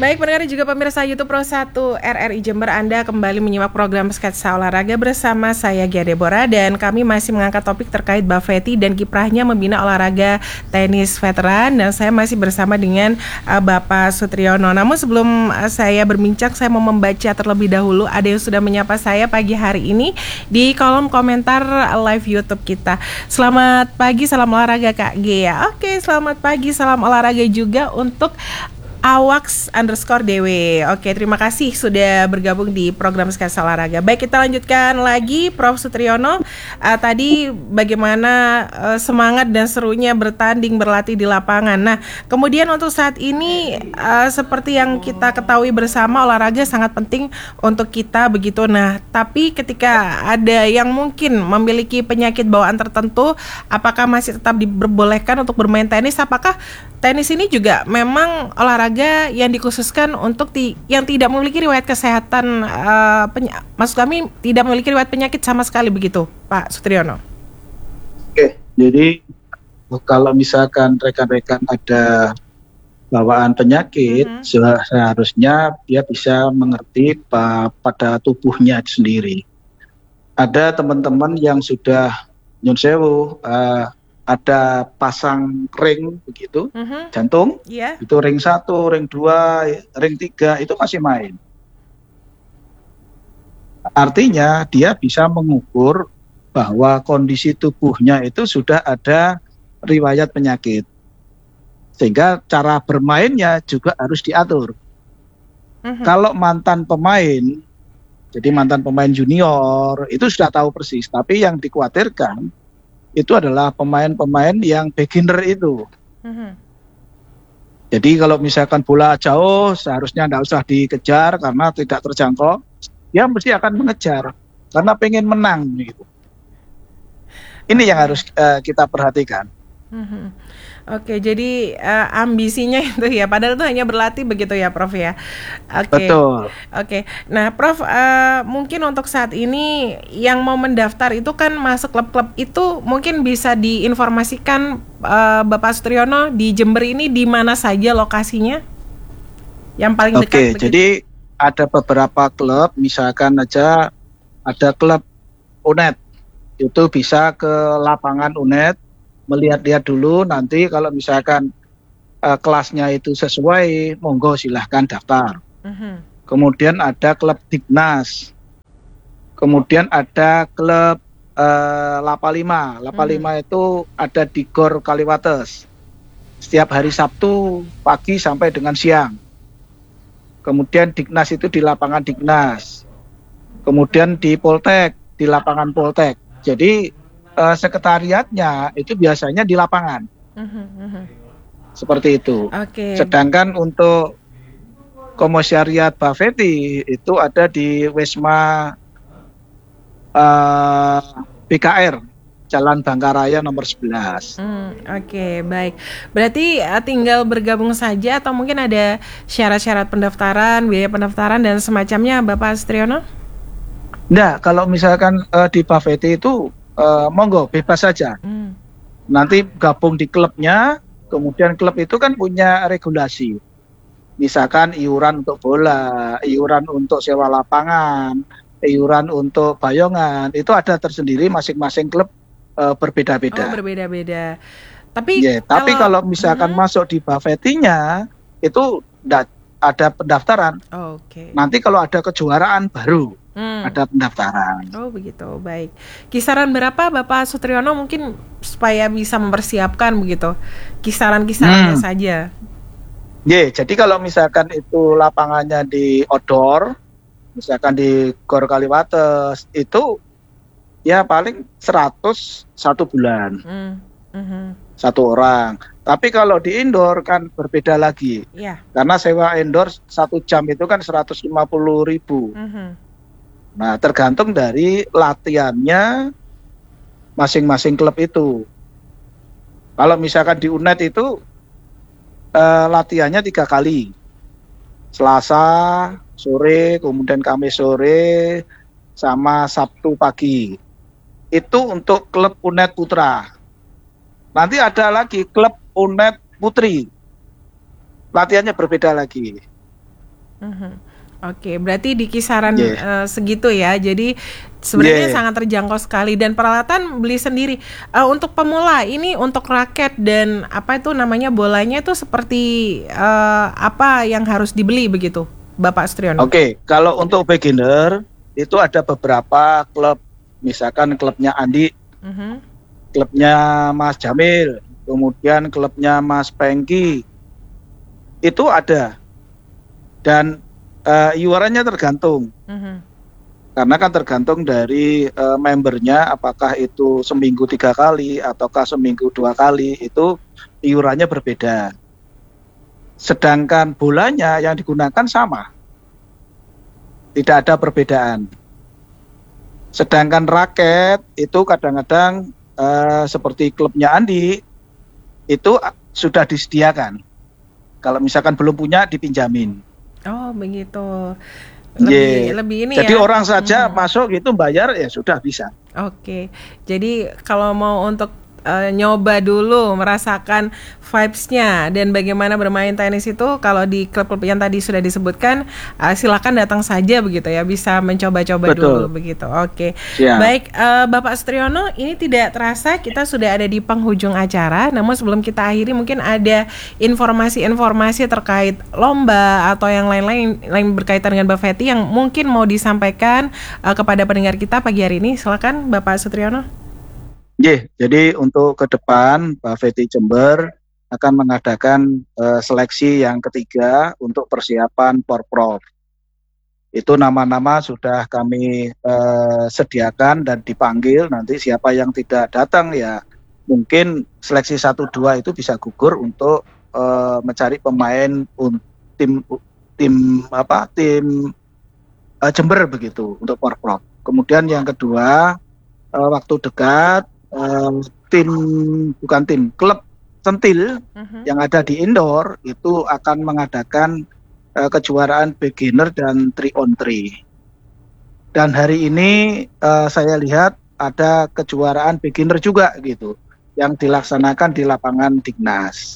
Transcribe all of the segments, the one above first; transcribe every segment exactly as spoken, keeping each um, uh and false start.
Baik pendengar juga pemirsa YouTube Pro satu R R I Jember, Anda kembali menyimak program Sketsa Olahraga bersama saya Gia Deborah, dan kami masih mengangkat topik terkait Bafety dan kiprahnya membina olahraga tenis veteran, dan saya masih bersama dengan uh, Bapak Sutriyono. Namun sebelum uh, saya berbincang, saya mau membaca terlebih dahulu ada yang sudah menyapa saya pagi hari ini di kolom komentar live YouTube kita. Selamat pagi, salam olahraga Kak Gia. Oke, selamat pagi, salam olahraga juga untuk Awax underscore D W. Oke, terima kasih sudah bergabung di program Sketsa Olahraga. Baik, kita lanjutkan lagi, Prof Sutriyono. Uh, tadi bagaimana uh, semangat dan serunya bertanding, berlatih di lapangan. Nah, kemudian untuk saat ini uh, seperti yang kita ketahui bersama, olahraga sangat penting untuk kita begitu. Nah, tapi ketika ada yang mungkin memiliki penyakit bawaan tertentu, apakah masih tetap diperbolehkan untuk bermain tenis? Apakah tenis ini juga memang olahraga yang dikhususkan untuk ti- yang tidak memiliki riwayat kesehatan, uh, peny- maksud kami tidak memiliki riwayat penyakit sama sekali begitu, Pak Sutriyono? Oke, jadi kalau misalkan rekan-rekan ada bawaan penyakit, mm-hmm. seharusnya dia bisa mengerti pa- pada tubuhnya sendiri. Ada teman-teman yang sudah nyun sewu, uh, ada pasang ring begitu, uh-huh. jantung, yeah. itu ring satu, ring dua, ring tiga, itu masih main. Artinya dia bisa mengukur bahwa kondisi tubuhnya itu sudah ada riwayat penyakit. Sehingga cara bermainnya juga harus diatur. Uh-huh. Kalau mantan pemain, jadi mantan pemain junior, itu sudah tahu persis, tapi yang dikhawatirkan itu adalah pemain-pemain yang beginner itu. Mm-hmm. Jadi kalau misalkan bola jauh, seharusnya tidak usah dikejar karena tidak terjangkau. Dia mesti akan mengejar karena pengen menang gitu. Ini yang harus uh, kita perhatikan. Mm-hmm. Oke, jadi uh, ambisinya itu ya, padahal itu hanya berlatih begitu ya, Prof ya. Oke. Betul. Oke. Nah, Prof, uh, mungkin untuk saat ini yang mau mendaftar itu kan masuk klub-klub itu mungkin bisa diinformasikan uh, Bapak Sutriyono di Jember ini di mana saja lokasinya? Yang paling dekat. Oke, begitu? Jadi ada beberapa klub, misalkan aja ada klub U N E D, itu bisa ke lapangan U N E D, melihat-lihat dulu, nanti kalau misalkan uh, kelasnya itu sesuai, monggo silahkan daftar. Uh-huh. Kemudian ada klub Dignas, kemudian ada klub uh, Lapa Lima. Lapa Lima uh-huh. itu ada di Gor Kaliwates, setiap hari Sabtu pagi sampai dengan siang. Kemudian Dignas itu di lapangan Dignas, kemudian di Poltek, di lapangan Poltek. Jadi Uh, sekretariatnya itu biasanya di lapangan, uh-huh, uh-huh. seperti itu. Okay. Sedangkan untuk komisariat Bafety itu ada di Wisma uh, B K R, Jalan Bangkaraya nomor sebelas. Hmm, Oke, okay, baik. Berarti uh, tinggal bergabung saja atau mungkin ada syarat-syarat pendaftaran, biaya pendaftaran dan semacamnya, Bapak Sutriyono? Nah, kalau misalkan uh, di Bafety itu Uh, monggo bebas saja. Hmm. Nanti gabung di klubnya, kemudian klub itu kan punya regulasi. Misalkan iuran untuk bola, iuran untuk sewa lapangan, iuran untuk bayongan, itu ada tersendiri masing-masing klub uh, berbeda-beda. Oh, berbeda-beda. Tapi yeah, kalau, tapi kalau misalkan uh-huh. masuk di Bafety-nya itu enggak ada pendaftaran. Oh, Oke. Okay. Nanti kalau ada kejuaraan baru Hmm. ada pendaftaran. Oh begitu, baik. Kisaran berapa Bapak Sutriyono mungkin supaya bisa mempersiapkan begitu? Kisaran-kisarannya hmm. saja. Ya, yeah, jadi kalau misalkan itu lapangannya di outdoor, misalkan di Gor Kaliwates, itu ya paling seratus satu bulan. Hmm. Uh-huh. Satu orang. Tapi kalau di indoor kan berbeda lagi. Yeah. Karena sewa indoor satu jam itu kan seratus lima puluh ribu. Uh-huh. Nah, tergantung dari latihannya masing-masing klub itu. Kalau misalkan di U N E D itu eh, latihannya tiga kali. Selasa sore, kemudian Kamis sore, sama Sabtu pagi. Itu untuk klub U N E D Putra. Nanti ada lagi klub U N E D Putri. Latihannya berbeda lagi. Mhm. Oke, berarti di kisaran Yeah. uh, segitu ya. Jadi sebenarnya Yeah. sangat terjangkau sekali dan peralatan beli sendiri. Uh, untuk pemula ini untuk raket dan apa itu namanya bolanya itu seperti uh, apa yang harus dibeli begitu, Bapak Sutriyono? Oke, okay. Kalau untuk beginner itu ada beberapa klub, misalkan klubnya Andi, uh-huh. klubnya Mas Jamil, kemudian klubnya Mas Pengki, itu ada. Dan uh, iurannya tergantung, uh-huh. karena kan tergantung dari uh, membernya, apakah itu seminggu tiga kali ataukah seminggu dua kali, itu iurannya berbeda. Sedangkan bolanya yang digunakan sama, tidak ada perbedaan. Sedangkan raket itu kadang-kadang uh, seperti klubnya Andi itu sudah disediakan. Kalau misalkan belum punya dipinjamin. Oh begitu. Lebih yeah. lebih ini Jadi ya. orang saja hmm. masuk itu bayar ya sudah bisa. Oke. Jadi kalau mau untuk uh, nyoba dulu merasakan vibes-nya dan bagaimana bermain tenis itu, kalau di klub-klub yang tadi sudah disebutkan, uh, silakan datang saja begitu ya, bisa mencoba-coba dulu begitu. Oke. Siap. Baik, uh, Bapak Sutriyono, ini tidak terasa kita sudah ada di penghujung acara. Namun sebelum kita akhiri, mungkin ada informasi-informasi terkait lomba atau yang lain-lain lain berkaitan dengan Mbak Fety yang mungkin mau disampaikan uh, kepada pendengar kita pagi hari ini. Silakan Bapak Sutriyono. Yeah, jadi untuk ke depan Mbak Fety Jember akan mengadakan uh, seleksi yang ketiga untuk persiapan Porprov. Itu nama-nama sudah kami uh, sediakan dan dipanggil. Nanti siapa yang tidak datang ya mungkin seleksi satu dua itu bisa gugur untuk uh, mencari pemain un, tim tim apa tim uh, Jember begitu untuk Porprov. Kemudian yang kedua uh, waktu dekat uh, tim bukan tim klub Sentil uh-huh. yang ada di indoor itu akan mengadakan uh, kejuaraan beginner dan three on three. Dan hari ini uh, saya lihat ada kejuaraan beginner juga gitu yang dilaksanakan di lapangan Dignas.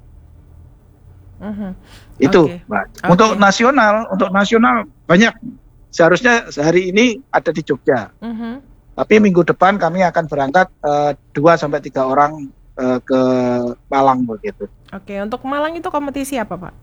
Uh-huh. Itu, okay. Mbak. Okay. Untuk nasional, untuk nasional banyak. Seharusnya hari ini ada di Jogja. Uh-huh. Tapi minggu depan kami akan berangkat dua sampai tiga orang Uh, ke Malang begitu. Oke, untuk Malang itu kompetisi apa, Pak?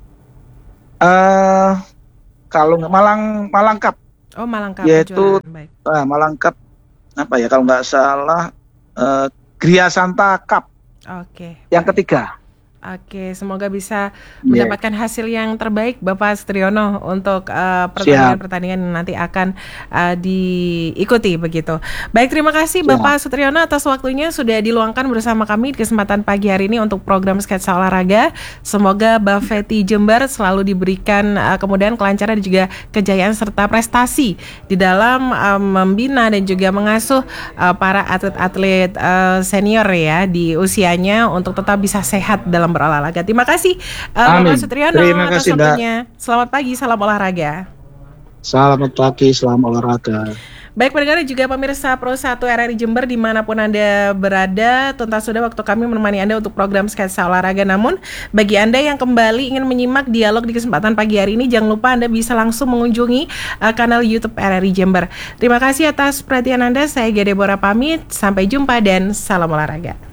Uh, kalau Malang Malang Cup. Oh, Malang Cup. Yaitu uh, Malang Cup apa ya kalau nggak salah uh, Gria Santa Cup. Oke. Yang ketiga. Oke, semoga bisa mendapatkan yeah. hasil yang terbaik Bapak Sutriyono untuk uh, pertandingan-pertandingan yang nanti akan uh, diikuti begitu. Baik, terima kasih Siap. Bapak Sutriyono atas waktunya sudah diluangkan bersama kami di kesempatan pagi hari ini untuk program Sketsa Olahraga. Semoga Mbak Fety Jember selalu diberikan uh, kemudahan, kelancaran dan juga kejayaan serta prestasi di dalam uh, membina dan juga mengasuh uh, para atlet-atlet uh, senior ya di usianya untuk tetap bisa sehat dalam berolahraga. Terima kasih uh, Bapak Sutriyono Terima atas kasih, waktunya. Selamat pagi, salam olahraga. Selamat pagi, salam olahraga. Baik pendengar dan juga pemirsa Pro satu R R I Jember dimanapun Anda berada, tuntas sudah waktu kami menemani Anda untuk program Sketsa Olahraga. Namun bagi Anda yang kembali ingin menyimak dialog di kesempatan pagi hari ini, jangan lupa Anda bisa langsung mengunjungi uh, kanal YouTube R R I Jember. Terima kasih atas perhatian Anda. Saya Gede Bora pamit, sampai jumpa dan salam olahraga.